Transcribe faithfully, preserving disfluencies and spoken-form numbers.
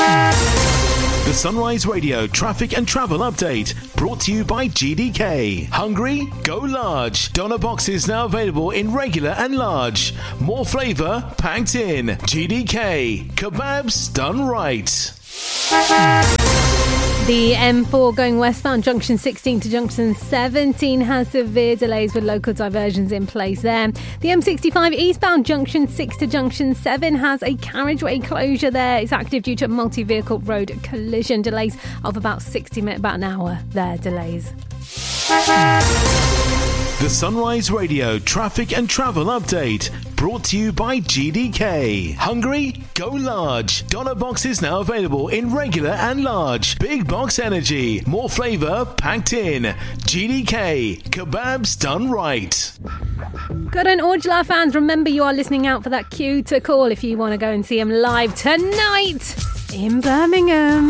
The Sunrise Radio traffic and travel update brought to you by G D K. Hungry? Go large. Doner boxes now available in regular and large. More flavour packed in. G D K. Kebabs done right. The M four going westbound junction sixteen to junction seventeen has severe delays with local diversions in place there. The M sixty-five eastbound junction six to junction seven has a carriageway closure there. It's active due to a multi-vehicle road collision. Delays of about sixty minutes, about an hour there, delays. The Sunrise Radio traffic and travel update brought to you by G D K. Hungry? Go large. Doner boxes now available in regular and large. Big box energy. More flavour packed in. G D K. Kebabs done right. Good on Aujla fans. Remember, you are listening out for that cue to call if you want to go and see him live tonight in Birmingham.